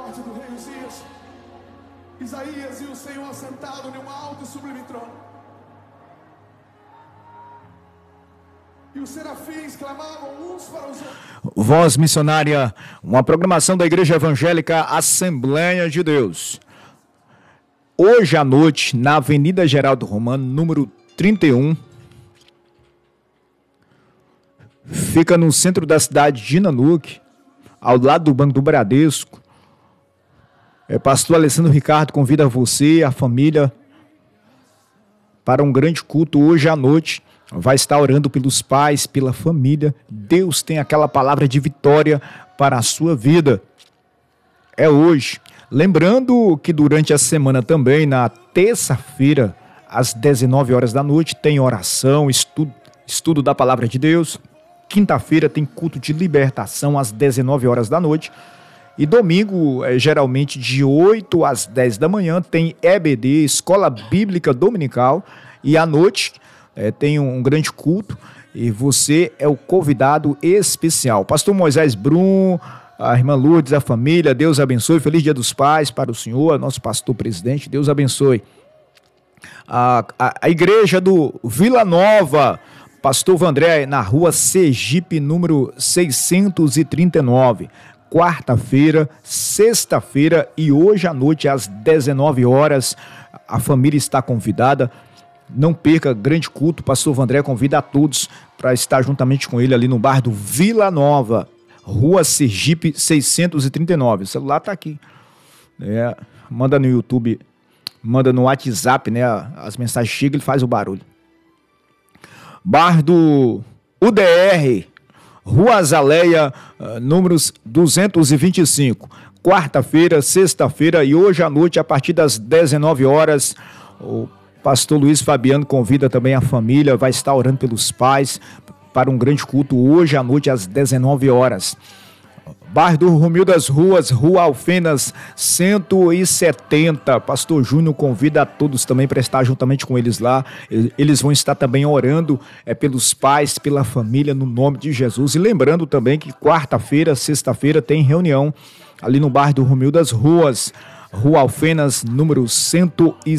morte do rei Uzias, Isaías e o Senhor assentado em um alto e sublime trono. E os serafins clamavam uns para os outros. Voz Missionária, uma programação da Igreja Evangélica Assembleia de Deus. Hoje à noite, na Avenida Geraldo Romano, número 31, fica no centro da cidade de Nanuque, ao lado do Banco do Bradesco. Pastor Alessandro Ricardo convida você, a família, para um grande culto hoje à noite. Vai estar orando pelos pais, pela família. Deus tem aquela palavra de vitória para a sua vida. É hoje. Lembrando que durante a semana também, na terça-feira, às 19 horas da noite, tem oração, estudo da palavra de Deus. Quinta-feira tem culto de libertação às 19 horas da noite. E domingo, geralmente de 8 às 10 da manhã, tem EBD, Escola Bíblica Dominical. E à noite tem um grande culto e você é o convidado especial. Pastor Moisés Brum, a irmã Lourdes, a família, Deus abençoe. Feliz Dia dos Pais para o senhor, nosso pastor presidente, Deus abençoe. A igreja do Vila Nova, Pastor Vandré, na rua Sergipe, número 639. Quarta-feira, sexta-feira e hoje à noite às 19 horas. A família está convidada. Não perca, grande culto. Pastor Vandré convida a todos para estar juntamente com ele ali no bar do Vila Nova, rua Sergipe 639. O celular está aqui. Manda no YouTube, manda no WhatsApp, as mensagens chegam, ele faz o barulho. Bar do UDR, Rua Azaleia, números 225. Quarta-feira, sexta-feira e hoje à noite, a partir das 19 horas, o pastor Luiz Fabiano convida também a família, vai estar orando pelos pais para um grande culto hoje à noite às 19 horas. Bar do Romil das Ruas, Rua Alfenas 170. Pastor Júnior convida a todos também para estar juntamente com eles lá. Eles vão estar também orando pelos pais, pela família, no nome de Jesus. E lembrando também que quarta-feira, sexta-feira tem reunião ali no Bar do Romil das Ruas, Rua Alfenas, número 170.